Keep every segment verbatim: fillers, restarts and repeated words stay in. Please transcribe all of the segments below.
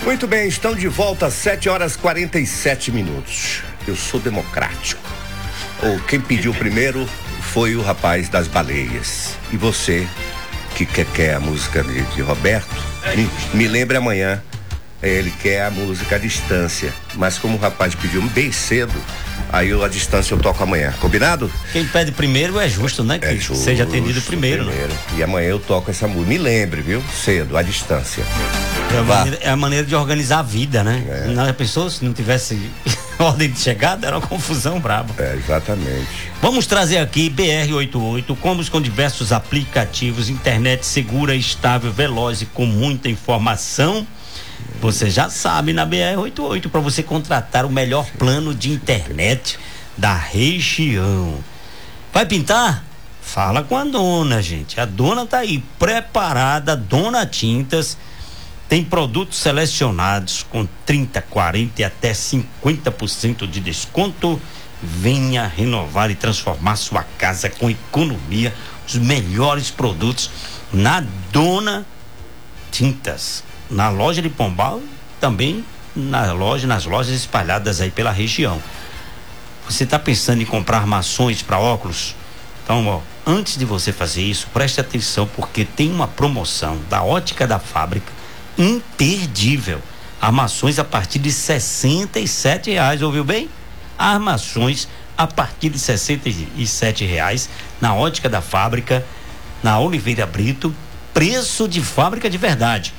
Muito bem, estão de volta às sete horas e quarenta e sete minutos. Eu sou democrático. Ou quem pediu primeiro foi o rapaz das baleias. E você, que quer, quer a música de, de Roberto, me, me lembre amanhã. Ele quer a música à distância. Mas como o rapaz pediu bem cedo, aí eu, a distância eu toco amanhã. Combinado? Quem pede primeiro é justo, né? Que é justo, seja atendido primeiro. primeiro. Né? E amanhã eu toco essa música. Me lembre, viu? Cedo, à distância. É a, maneira, é a maneira de organizar a vida, né? É. Não, a pessoa, se não tivesse ordem de chegada, era uma confusão braba. É, exatamente. Vamos trazer aqui B R oitenta e oito, combos com diversos aplicativos, internet segura, estável, veloz e com muita informação. Você já sabe, na B R oitenta e oito, para você contratar o melhor plano de internet da região. Vai pintar? Fala com a dona, gente. A dona tá aí preparada, Dona Tintas. Tem produtos selecionados com trinta, quarenta e até cinquenta por cento de desconto. Venha renovar e transformar sua casa com economia. Os melhores produtos na Dona Tintas. Na loja de Pombal, também na loja, nas lojas espalhadas aí pela região. Você está pensando em comprar armações para óculos? Então, ó, antes de você fazer isso, preste atenção, porque tem uma promoção da Ótica da Fábrica imperdível. Armações a partir de sessenta e sete reais, ouviu bem? Armações a partir de sessenta e sete reais na Ótica da Fábrica, na Oliveira Brito, preço de fábrica de verdade.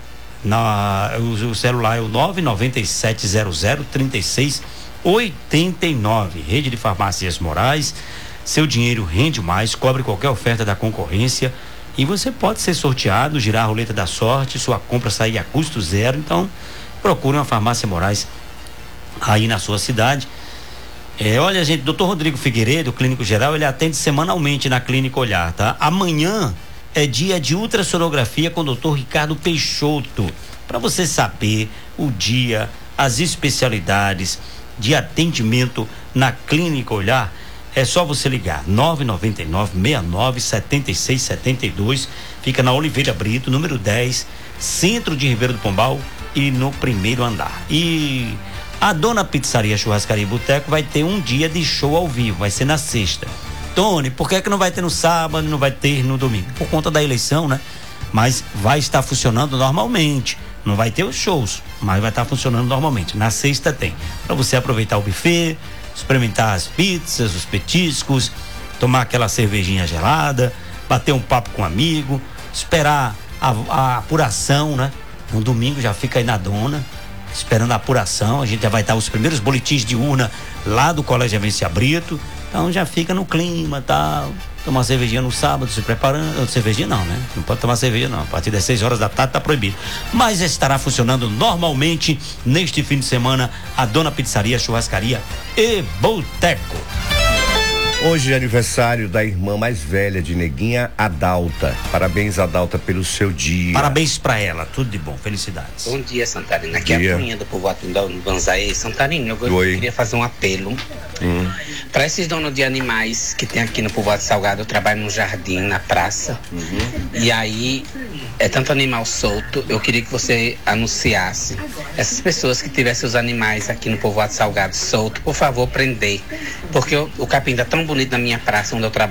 Na, o, o celular é o nove nove sete zero zero três seis oito nove. Rede de Farmácias Moraes. Seu dinheiro rende mais, cobre qualquer oferta da concorrência e você pode ser sorteado, girar a roleta da sorte, sua compra sair a custo zero. Então procure uma Farmácia Moraes aí na sua cidade. É, olha, gente, doutor Rodrigo Figueiredo, clínico geral, ele atende semanalmente na Clínica Olhar, tá? Amanhã é dia de ultrassonografia com o doutor Ricardo Peixoto. Para você saber o dia, as especialidades de atendimento na Clínica Olhar, é só você ligar nove nove nove, seis nove, sete seis sete dois. Fica na Oliveira Brito, número dez, centro de Ribeiro do Pombal e no primeiro andar. E a Dona Pizzaria Churrascaria e Boteco vai ter um dia de show ao vivo, vai ser na sexta. Tony, por que é que não vai ter no sábado, não vai ter no domingo? Por conta da eleição, né? Mas vai estar funcionando normalmente. Não vai ter os shows, mas vai estar funcionando normalmente. Na sexta tem. Para você aproveitar o buffet, experimentar as pizzas, os petiscos, tomar aquela cervejinha gelada, bater um papo com um amigo, esperar a, a apuração, né? No domingo já fica aí na Dona, esperando a apuração. A gente já vai estar os primeiros boletins de urna lá do Colégio Avencia Brito. Então já fica no clima, tal. Tomar cervejinha no sábado, se preparando. Cervejinha não, né? Não pode tomar cerveja não. A partir das seis horas da tarde tá proibido. Mas estará funcionando normalmente neste fim de semana a Dona Pizzaria, Churrascaria e Boteco. Hoje é aniversário da irmã mais velha de Neguinha, Adalta. Parabéns, Adalta, pelo seu dia. Parabéns pra ela, tudo de bom, felicidades. Bom dia, Santarina. Aqui é a Toninha do povoado do Banzaê. Santarina, eu Oi. queria fazer um apelo Hum. para esses donos de animais que tem aqui no povoado Salgado. Eu trabalho no jardim, na praça. Uhum. E aí, é tanto animal solto. Eu queria que você anunciasse essas pessoas que tivessem os animais aqui no povoado Salgado solto, por favor, prender. Porque o, o capim tá tão bonito na minha praça onde eu trabalho.